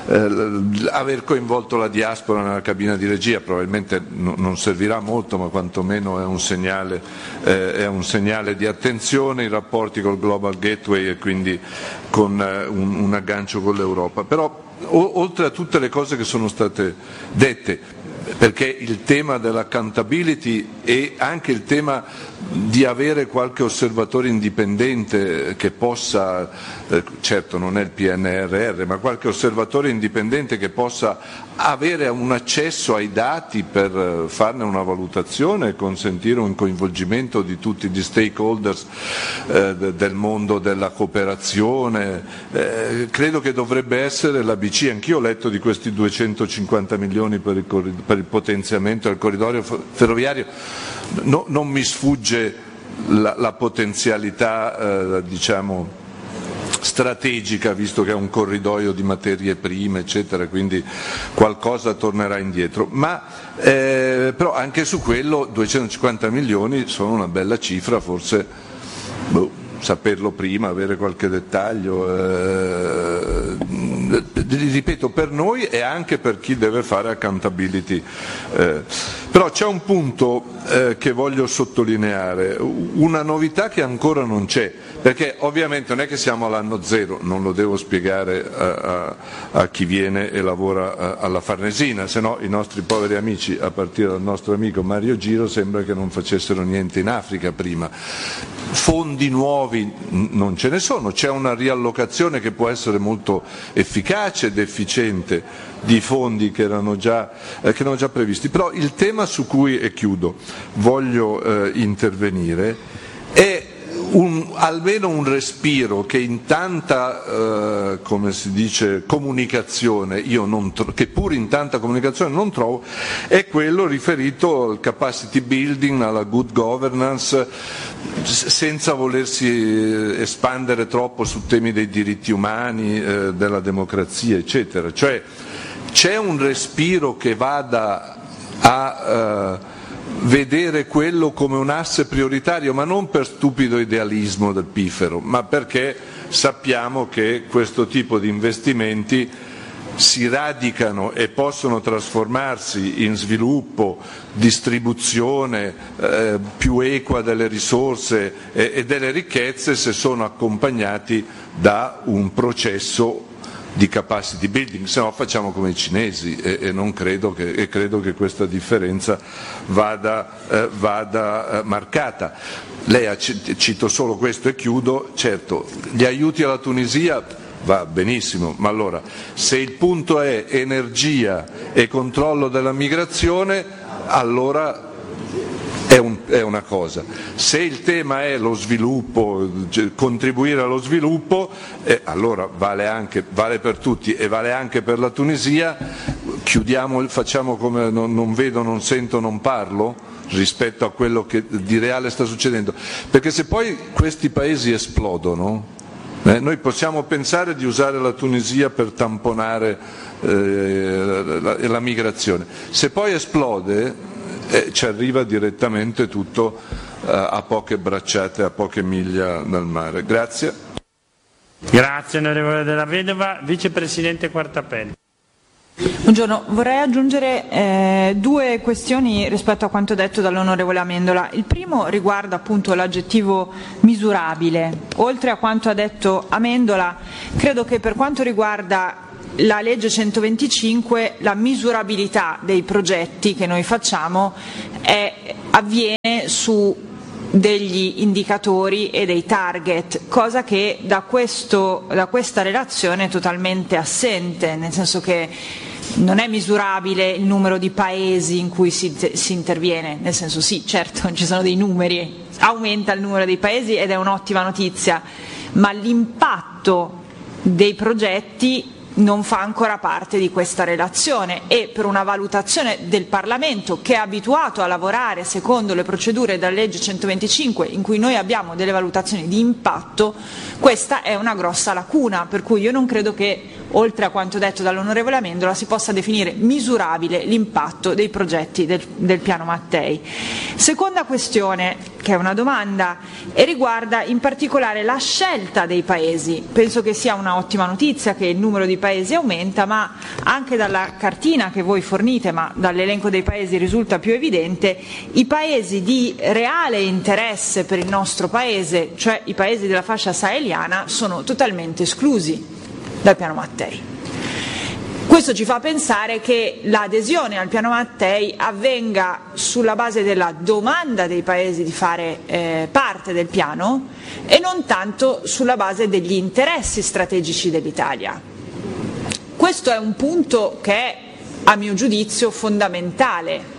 eh, aver coinvolto la diaspora nella cabina di regia probabilmente no, non servirà molto, ma quantomeno è un segnale, eh, è un segnale di attenzione, i rapporti col Global Gateway e quindi con eh, un, un aggancio con l'Europa. Però o, oltre a tutte le cose che sono state dette, perché il tema dell'accountability e anche il tema di avere qualche osservatore indipendente che possa, eh, certo non è il P N R R, ma qualche osservatore indipendente che possa avere un accesso ai dati per farne una valutazione e consentire un coinvolgimento di tutti gli stakeholders eh, del mondo della cooperazione, eh, credo che dovrebbe essere l'A B C. Anch'io ho letto di questi duecentocinquanta milioni per il, per il potenziamento del corridoio ferroviario, no, non mi sfugge la, la potenzialità eh, diciamo strategica, visto che è un corridoio di materie prime eccetera, quindi qualcosa tornerà indietro, ma eh, però anche su quello duecentocinquanta milioni sono una bella cifra, forse boh, saperlo prima, avere qualche dettaglio, eh, ripeto, per noi e anche per chi deve fare accountability. Eh, però c'è un punto eh, che voglio sottolineare, una novità che ancora non c'è, perché ovviamente non è che siamo all'anno zero, non lo devo spiegare a, a, a chi viene e lavora alla Farnesina, se no i nostri poveri amici, a partire dal nostro amico Mario Giro, sembra che non facessero niente in Africa prima. Fondi nuovi non ce ne sono, c'è una riallocazione che può essere molto efficace ed efficiente di fondi che erano già, eh, che erano già previsti, però il tema su cui, e chiudo, voglio eh, intervenire è un, almeno un respiro che in tanta, eh, come si dice, comunicazione, io non tro- che pur in tanta comunicazione non trovo, è quello riferito al capacity building, alla good governance, s- senza volersi espandere troppo su temi dei diritti umani, eh, della democrazia, eccetera. Cioè c'è un respiro che vada a eh, vedere quello come un asse prioritario, ma non per stupido idealismo del piffero, ma perché sappiamo che questo tipo di investimenti si radicano e possono trasformarsi in sviluppo, distribuzione eh, più equa delle risorse e, e delle ricchezze se sono accompagnati da un processo di capacity building, se no facciamo come i cinesi e, e non credo che, e credo che questa differenza vada, eh, vada eh, marcata. Lei ha, cito solo questo e chiudo, certo, gli aiuti alla Tunisia va benissimo, ma allora se il punto è energia e controllo della migrazione, allora è, un, è una cosa. Se il tema è lo sviluppo, contribuire allo sviluppo, eh, allora vale, anche, vale per tutti e vale anche per la Tunisia chiudiamo, facciamo come non, non vedo, non sento, non parlo rispetto a quello che di reale sta succedendo, perché se poi questi paesi esplodono, eh, noi possiamo pensare di usare la Tunisia per tamponare eh, la, la migrazione, se poi esplode eh, ci arriva direttamente tutto eh, a poche bracciate, a poche miglia dal mare. Grazie. Grazie onorevole Della Vedova. Vicepresidente Quartapelle. Buongiorno, vorrei aggiungere eh, due questioni rispetto a quanto detto dall'onorevole Amendola. Il primo riguarda appunto l'aggettivo misurabile. Oltre a quanto ha detto Amendola, credo che per quanto riguarda la legge centoventicinque la misurabilità dei progetti che noi facciamo è, avviene su degli indicatori e dei target, cosa che da, questo, da questa relazione è totalmente assente, nel senso che non è misurabile il numero di paesi in cui si, si interviene, nel senso sì, certo ci sono dei numeri, aumenta il numero dei paesi ed è un'ottima notizia, ma l'impatto dei progetti non fa ancora parte di questa relazione e per una valutazione del Parlamento che è abituato a lavorare secondo le procedure della legge centoventicinque in cui noi abbiamo delle valutazioni di impatto, questa è una grossa lacuna, per cui io non credo che oltre a quanto detto dall'onorevole Amendola si possa definire misurabile l'impatto dei progetti del, del piano Mattei. Seconda questione, che è una domanda, e riguarda in particolare la scelta dei paesi. Penso che sia una ottima notizia che il numero di paesi aumenta, ma anche dalla cartina che voi fornite, ma dall'elenco dei paesi risulta più evidente, i paesi di reale interesse per il nostro paese, cioè i paesi della fascia saheliana, sono totalmente esclusi dal piano Mattei. Questo ci fa pensare che l'adesione al piano Mattei avvenga sulla base della domanda dei paesi di fare eh, parte del piano e non tanto sulla base degli interessi strategici dell'Italia. Questo è un punto che è, a mio giudizio, fondamentale.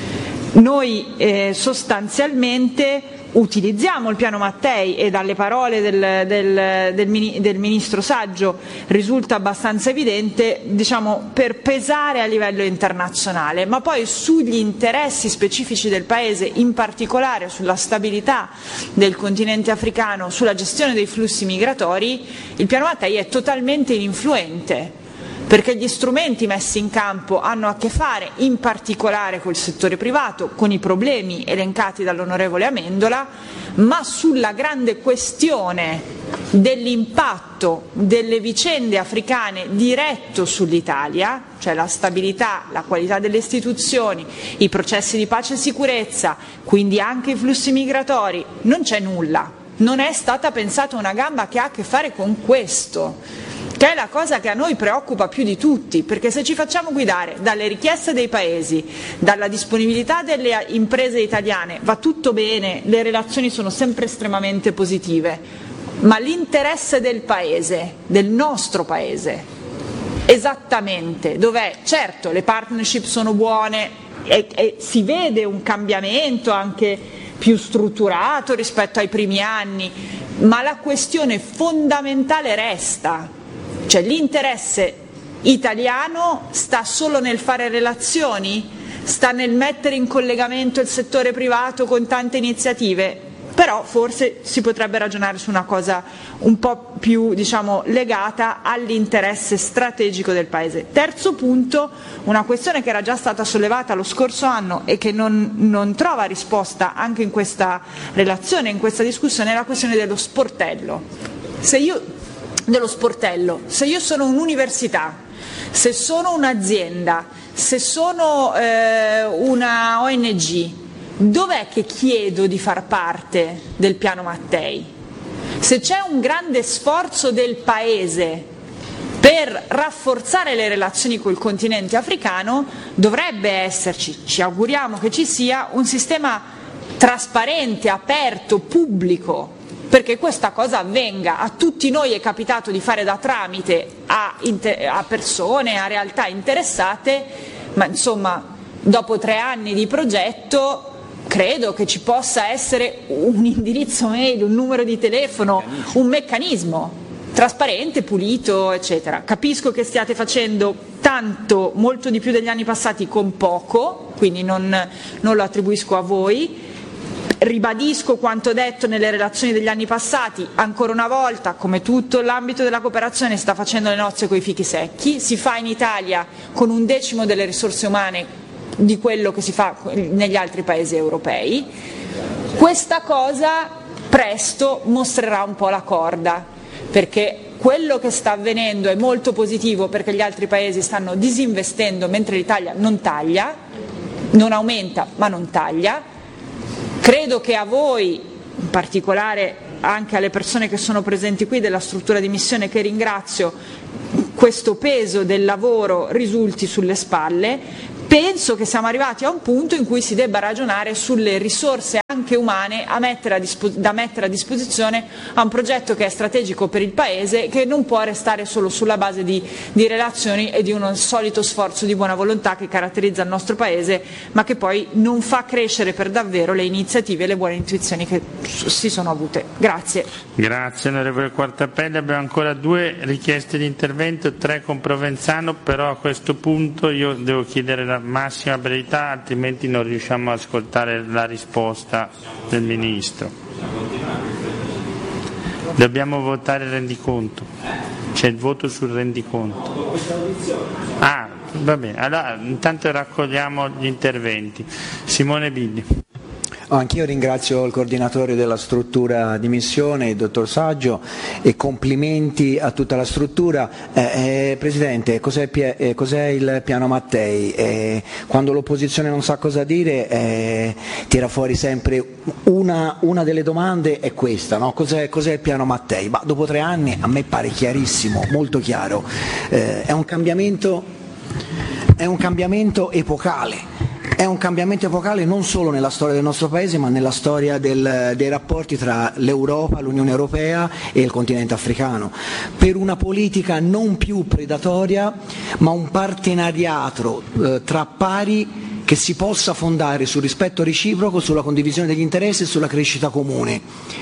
Noi eh, sostanzialmente utilizziamo il piano Mattei e dalle parole del, del, del, del Ministro Saggio risulta abbastanza evidente, diciamo, per pesare a livello internazionale, ma poi sugli interessi specifici del Paese, in particolare sulla stabilità del continente africano, sulla gestione dei flussi migratori, il piano Mattei è totalmente ininfluente, perché gli strumenti messi in campo hanno a che fare in particolare col settore privato, con i problemi elencati dall'onorevole Amendola, ma sulla grande questione dell'impatto delle vicende africane diretto sull'Italia, cioè la stabilità, la qualità delle istituzioni, i processi di pace e sicurezza, quindi anche i flussi migratori, non c'è nulla, non è stata pensata una gamba che ha a che fare con questo, che è la cosa che a noi preoccupa più di tutti, perché se ci facciamo guidare dalle richieste dei paesi, dalla disponibilità delle imprese italiane, va tutto bene, le relazioni sono sempre estremamente positive, ma l'interesse del paese, del nostro paese, esattamente dov'è? Certo, le partnership sono buone e, e si vede un cambiamento anche più strutturato rispetto ai primi anni, ma la questione fondamentale resta. Cioè l'interesse italiano sta solo nel fare relazioni? Sta nel mettere in collegamento il settore privato con tante iniziative? Però forse si potrebbe ragionare su una cosa un po' più, diciamo, legata all'interesse strategico del Paese. Terzo punto, una questione che era già stata sollevata lo scorso anno e che non, non trova risposta anche in questa relazione, in questa discussione, è la questione dello sportello. Se io dello sportello. Se io sono un'università, se sono un'azienda, se sono eh, una O N G, dov'è che chiedo di far parte del piano Mattei? Se c'è un grande sforzo del Paese per rafforzare le relazioni col continente africano, dovrebbe esserci, ci auguriamo che ci sia, un sistema trasparente, aperto, pubblico, perché questa cosa avvenga. A tutti noi è capitato di fare da tramite a, a persone, a realtà interessate, ma insomma dopo tre anni di progetto credo che ci possa essere un indirizzo mail, un numero di telefono, un meccanismo trasparente, pulito, eccetera. Capisco che stiate facendo tanto, molto di più degli anni passati con poco, quindi non, non lo attribuisco a voi. Ribadisco quanto detto nelle relazioni degli anni passati, ancora una volta, come tutto l'ambito della cooperazione, si sta facendo le nozze coi fichi secchi, si fa in Italia con un decimo delle risorse umane di quello che si fa negli altri paesi europei. Questa cosa presto mostrerà un po' la corda, perché quello che sta avvenendo è molto positivo perché gli altri paesi stanno disinvestendo mentre l'Italia non taglia, non aumenta ma non taglia. Credo che a voi, in particolare anche alle persone che sono presenti qui della struttura di missione che ringrazio, questo peso del lavoro risulti sulle spalle. Penso che siamo arrivati a un punto in cui si debba ragionare sulle risorse anche umane a mettere a dispo- da mettere a disposizione a un progetto che è strategico per il Paese, che non può restare solo sulla base di, di relazioni e di un solito sforzo di buona volontà che caratterizza il nostro Paese, ma che poi non fa crescere per davvero le iniziative e le buone intuizioni che si sono avute. Grazie. Grazie onorevole Quartapelle. Abbiamo ancora due richieste di intervento, tre con Provenzano, però a questo punto io devo chiedere la massima brevità, altrimenti non riusciamo ad ascoltare la risposta del Ministro. Dobbiamo votare il rendiconto, c'è il voto sul rendiconto. Ah, va bene, allora intanto raccogliamo gli interventi. Simone Billi. Oh, anch'io ringrazio il coordinatore della struttura di missione, il dottor Saggio, e complimenti a tutta la struttura. Eh, eh, Presidente, cos'è, eh, cos'è il piano Mattei? Eh, quando l'opposizione non sa cosa dire eh, tira fuori sempre una, una delle domande è questa, no? Cos'è, cos'è il piano Mattei? Ma dopo tre anni a me pare chiarissimo, molto chiaro. Eh, è un cambiamento, è un cambiamento epocale. È un cambiamento epocale non solo nella storia del nostro Paese, ma nella storia del, dei rapporti tra l'Europa, l'Unione Europea e il continente africano, per una politica non più predatoria, ma un partenariato eh, tra pari che si possa fondare sul rispetto reciproco, sulla condivisione degli interessi e sulla crescita comune.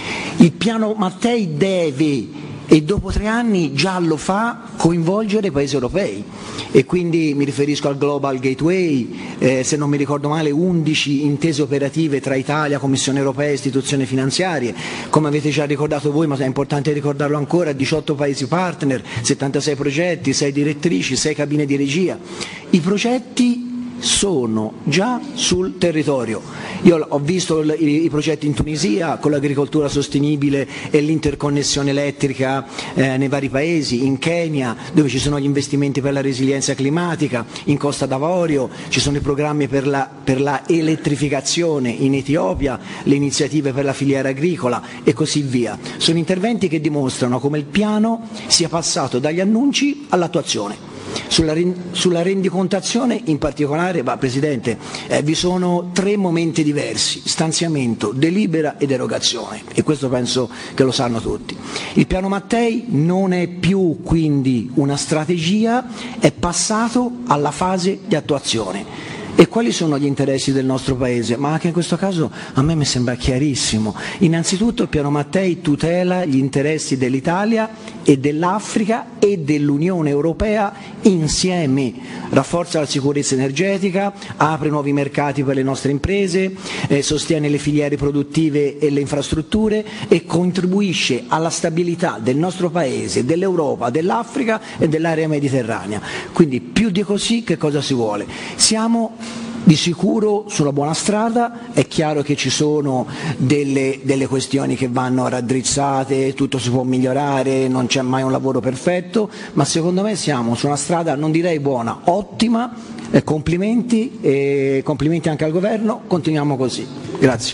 Il piano Mattei deve, e dopo tre anni già lo fa, coinvolgere i paesi europei, e quindi mi riferisco al Global Gateway, eh, se non mi ricordo male undici intese operative tra Italia, Commissione Europea e istituzioni finanziarie, come avete già ricordato voi, ma è importante ricordarlo ancora, diciotto paesi partner, settantasei progetti, sei direttrici, sei cabine di regia. I progetti sono già sul territorio. Io ho visto i, i progetti in Tunisia con l'agricoltura sostenibile e l'interconnessione elettrica eh, nei vari paesi, in Kenya dove ci sono gli investimenti per la resilienza climatica, in Costa d'Avorio ci sono i programmi per la, per la elettrificazione, in Etiopia le iniziative per la filiera agricola e così via. Sono interventi che dimostrano come il piano sia passato dagli annunci all'attuazione. Sulla, sulla rendicontazione in particolare, bah, Presidente, eh, vi sono tre momenti diversi: stanziamento, delibera ed erogazione, e questo penso che lo sanno tutti. Il piano Mattei non è più quindi una strategia, è passato alla fase di attuazione. E quali sono gli interessi del nostro Paese? Ma anche in questo caso a me mi sembra chiarissimo. Innanzitutto il piano Mattei tutela gli interessi dell'Italia e dell'Africa e dell'Unione Europea insieme, rafforza la sicurezza energetica, apre nuovi mercati per le nostre imprese, eh, sostiene le filiere produttive e le infrastrutture e contribuisce alla stabilità del nostro Paese, dell'Europa, dell'Africa e dell'area mediterranea. Quindi più di così che cosa si vuole? Siamo di sicuro sulla buona strada, è chiaro che ci sono delle, delle questioni che vanno raddrizzate, tutto si può migliorare, non c'è mai un lavoro perfetto, ma secondo me siamo su una strada, non direi buona, ottima, eh, complimenti e complimenti anche al Governo, continuiamo così. Grazie.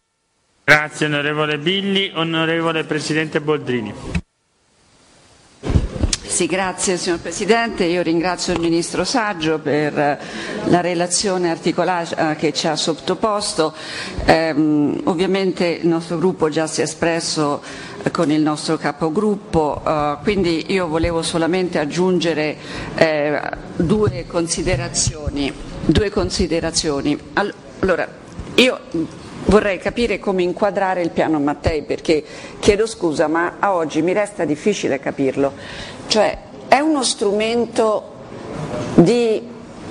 Grazie onorevole Billi. Onorevole Presidente Boldrini. Sì, grazie signor Presidente, io ringrazio il Ministro Saggio per la relazione articolata che ci ha sottoposto. Eh, ovviamente il nostro gruppo già si è espresso con il nostro capogruppo, eh, quindi io volevo solamente aggiungere eh, due considerazioni. Due considerazioni. Allora, io vorrei capire come inquadrare il piano Mattei, perché chiedo scusa, ma a oggi mi resta difficile capirlo. Cioè, è uno strumento di,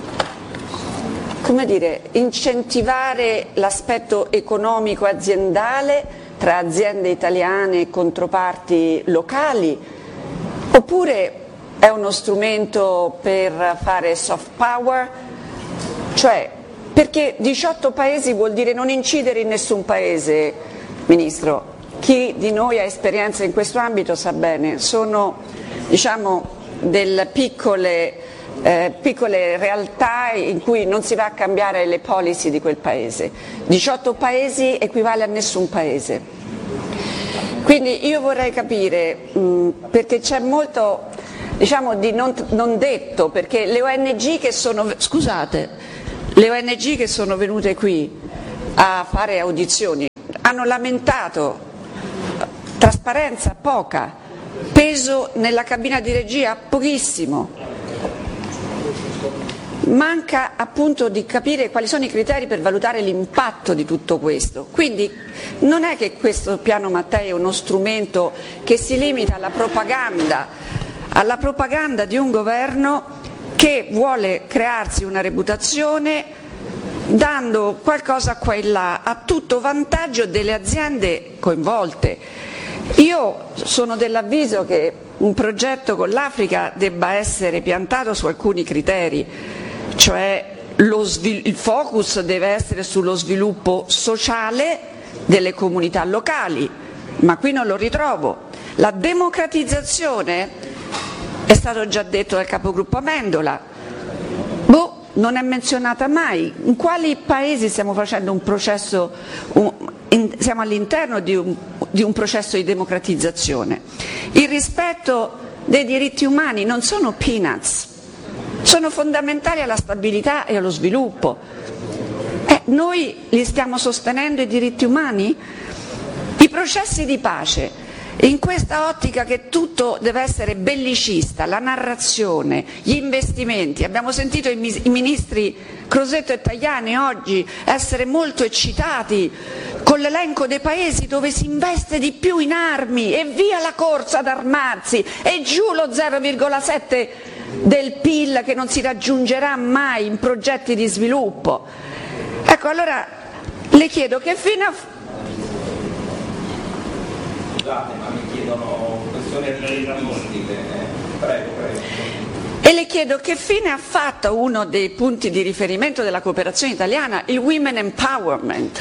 come dire, incentivare l'aspetto economico aziendale tra aziende italiane e controparti locali, oppure è uno strumento per fare soft power? Cioè, perché diciotto paesi vuol dire non incidere in nessun paese, Ministro. Chi di noi ha esperienza in questo ambito sa bene, sono diciamo delle piccole, eh, piccole realtà in cui non si va a cambiare le policy di quel paese. diciotto paesi equivale a nessun paese. Quindi io vorrei capire, mh, perché c'è molto diciamo di non, non detto, perché le O N G che sono, scusate, le O N G che sono venute qui a fare audizioni hanno lamentato trasparenza poca, peso nella cabina di regia pochissimo, manca appunto di capire quali sono i criteri per valutare l'impatto di tutto questo. Quindi non è che questo piano Mattei è uno strumento che si limita alla propaganda, alla propaganda di un governo che vuole crearsi una reputazione dando qualcosa qua e là a tutto vantaggio delle aziende coinvolte. Io sono dell'avviso che un progetto con l'Africa debba essere piantato su alcuni criteri, cioè lo svil- il focus deve essere sullo sviluppo sociale delle comunità locali, ma qui non lo ritrovo. La democratizzazione è stato già detto dal capogruppo Amendola, boh, non è menzionata mai. In quali paesi stiamo facendo un processo, un, in, siamo all'interno di un, di un processo di democratizzazione? Il rispetto dei diritti umani non sono peanuts, sono fondamentali alla stabilità e allo sviluppo. Eh, noi li stiamo sostenendo i diritti umani? I processi di pace. In questa ottica che tutto deve essere bellicista, la narrazione, gli investimenti, abbiamo sentito i, i ministri Crosetto e Tajani oggi essere molto eccitati con l'elenco dei paesi dove si investe di più in armi e via la corsa ad armarsi e giù lo zero virgola sette del P I L che non si raggiungerà mai in progetti di sviluppo. Ecco, allora le chiedo che fine ha Scusate, ma mi chiedono questioni realistiche. Prego, prego. E le chiedo che fine ha fatto uno dei punti di riferimento della cooperazione italiana, il Women Empowerment.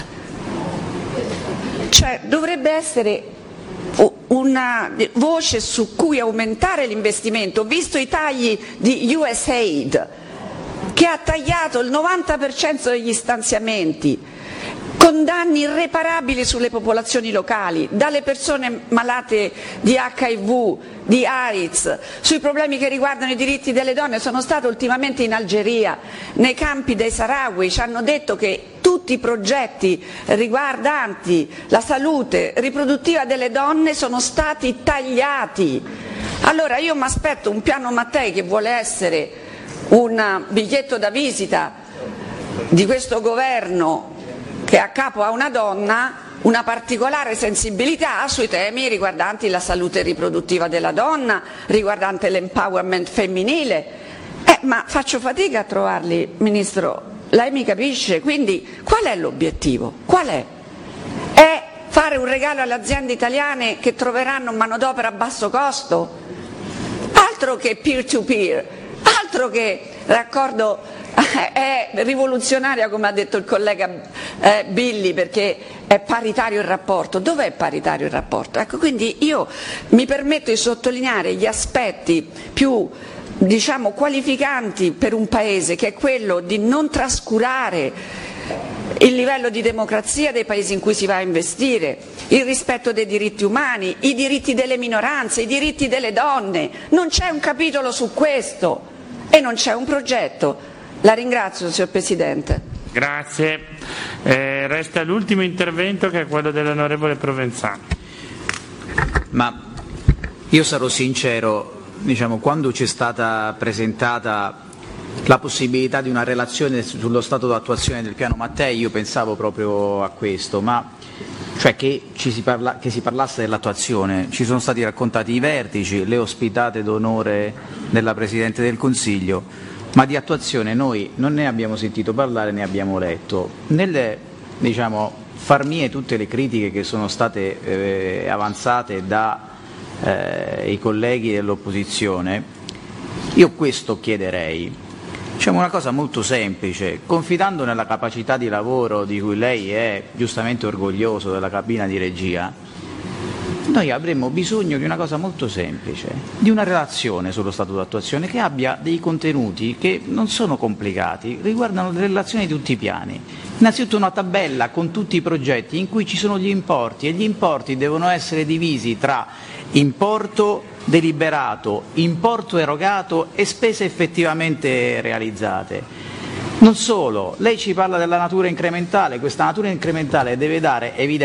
Cioè dovrebbe essere una voce su cui aumentare l'investimento, visto i tagli di U S A I D, che ha tagliato il novanta per cento degli stanziamenti, con danni irreparabili sulle popolazioni locali, dalle persone malate di H I V, di AIDS, sui problemi che riguardano i diritti delle donne. Sono stata ultimamente in Algeria, nei campi dei Sahrawi, ci hanno detto che tutti i progetti riguardanti la salute riproduttiva delle donne sono stati tagliati. Allora io mi aspetto un piano Mattei che vuole essere un biglietto da visita di questo governo che a capo ha una donna, una particolare sensibilità sui temi riguardanti la salute riproduttiva della donna, riguardante l'empowerment femminile. Eh, ma faccio fatica a trovarli, Ministro, lei mi capisce? Quindi qual è l'obiettivo? Qual è? È fare un regalo alle aziende italiane che troveranno manodopera a basso costo? Altro che peer to peer, altro che raccordo. È rivoluzionaria, come ha detto il collega eh, Billy, perché è paritario il rapporto. Dov'è paritario il rapporto? Ecco, quindi io mi permetto di sottolineare gli aspetti più diciamo qualificanti per un paese, che è quello di non trascurare il livello di democrazia dei paesi in cui si va a investire, il rispetto dei diritti umani, i diritti delle minoranze, i diritti delle donne. Non c'è un capitolo su questo e non c'è un progetto. La ringrazio, signor Presidente. Grazie. Eh, resta l'ultimo intervento, che è quello dell'onorevole Provenzano. Ma io sarò sincero, diciamo, quando ci è stata presentata la possibilità di una relazione sullo stato d'attuazione del piano Mattei, io pensavo proprio a questo, ma cioè che, ci si, parla, che si parlasse dell'attuazione. Ci sono stati raccontati i vertici, le ospitate d'onore della Presidente del Consiglio, ma di attuazione noi non ne abbiamo sentito parlare, ne abbiamo letto. Nelle, diciamo, far mie tutte le critiche che sono state eh, avanzate dai eh, colleghi dell'opposizione, io questo chiederei. Diciamo una cosa molto semplice, confidando nella capacità di lavoro di cui lei è giustamente orgoglioso della cabina di regia, noi avremmo bisogno di una cosa molto semplice, di una relazione sullo stato d'attuazione che abbia dei contenuti che non sono complicati, riguardano le relazioni di tutti i piani. Innanzitutto una tabella con tutti i progetti in cui ci sono gli importi e gli importi devono essere divisi tra importo deliberato, importo erogato e spese effettivamente realizzate. Non solo, lei ci parla della natura incrementale, questa natura incrementale deve dare evidenza